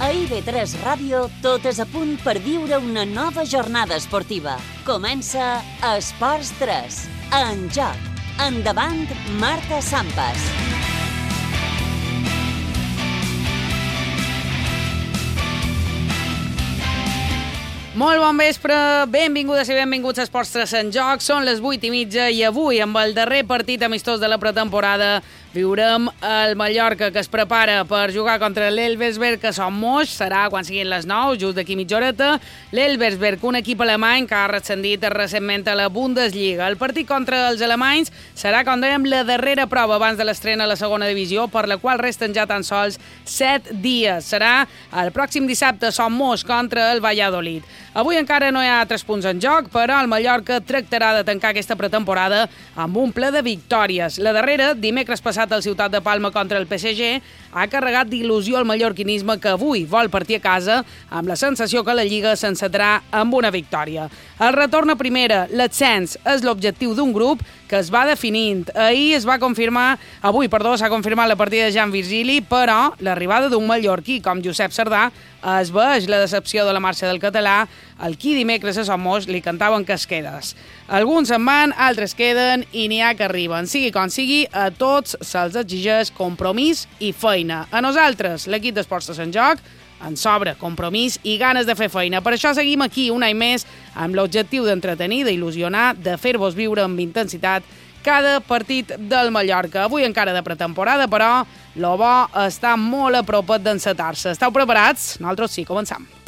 A IB3 Ràdio tot és a punt per viure una nova jornada esportiva. Comença Esports 3. En joc. Endavant, Marta Sampas. Molt bon vespre, benvingudes i benvinguts a Esports 3 en joc. Són les 8:30 i avui, amb el darrer partit amistós de la pretemporada, viurem el Mallorca, que es prepara per jugar contra l'Elversberg, que som moix, serà quan siguin les 9, just d'aquí mitja horeta. L'Elversberg, un equip alemany que ha rescindit recentment a la Bundesliga. El partit contra els alemanys serà, com dèiem, la darrera prova abans de l'estrena a la segona divisió, per la qual resten ja tan sols 7 dies. Serà el pròxim dissabte, som moix, contra el Valladolid. Avui encara no hi ha 3 punts en joc, però el Mallorca tractarà de tancar aquesta pretemporada amb un ple de victòries. La darrera, dimecres passat al Ciutat de Palma contra el PSG, ha carregat d'il·lusió el mallorquinisme, que avui vol partir a casa amb la sensació que la Lliga s'encetarà amb una victòria. El retorn a primera, l'ascens, és l'objectiu d'un grup que es va definint. Avui s'ha confirmat la partida de Jan Virgili, però l'arribada d'un mallorquí com Josep Sardà es veix la decepció de la marxa del català, al qui dimecres a Somos li cantaven que es quedes. Alguns se'n van, altres queden i n'hi ha que arriben. Sigui com sigui, a tots se'ls exigeix compromís i feina. A nosaltres, l'equip d'Esports 3 en joc, ens sobra compromís i ganes de fer feina. Per això seguim aquí un any més amb l'objectiu d'entretenir, d'il·lusionar, de fer-vos viure amb intensitat cada partit del Mallorca. Avui encara de pretemporada, però lo bo està molt a propet d'encetar-se. Esteu preparats? Nosaltres sí, començam.